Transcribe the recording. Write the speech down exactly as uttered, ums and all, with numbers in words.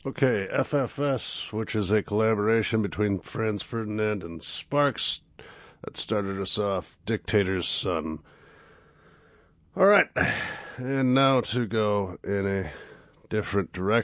Okay, F F S, which is a collaboration between Franz Ferdinand and Sparks, that started us off. Dictator's Son. All right, and now to go in a different direction.